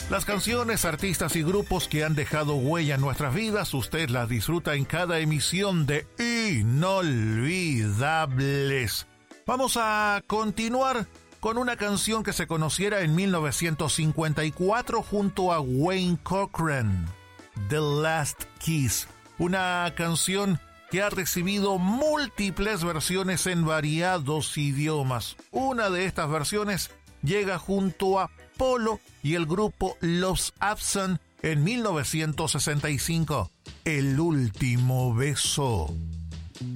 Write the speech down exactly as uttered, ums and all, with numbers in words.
Las canciones, artistas y grupos que han dejado huella en nuestras vidas, usted las disfruta en cada emisión de Inolvidables. Vamos a continuar con una canción que se conociera en mil novecientos cincuenta y cuatro junto a Wayne Cochran, The Last Kiss, una canción que ha recibido múltiples versiones en variados idiomas. Una de estas versiones llega junto a Polo y el grupo Los Absent en mil novecientos sesenta y cinco, El último beso.